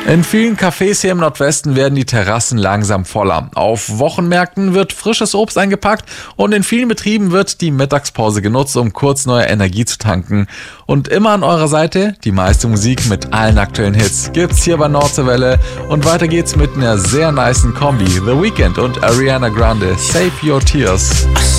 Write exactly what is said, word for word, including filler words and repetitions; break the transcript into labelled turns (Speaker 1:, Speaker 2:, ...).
Speaker 1: In vielen Cafés hier im Nordwesten werden die Terrassen langsam voller. Auf Wochenmärkten wird frisches Obst eingepackt und in vielen Betrieben wird die Mittagspause genutzt, um kurz neue Energie zu tanken. Und immer an eurer Seite die meiste Musik mit allen aktuellen Hits gibt's hier bei Nordseewelle. Und weiter geht's mit einer sehr nicen Kombi. The Weeknd und Ariana Grande, Save Your Tears.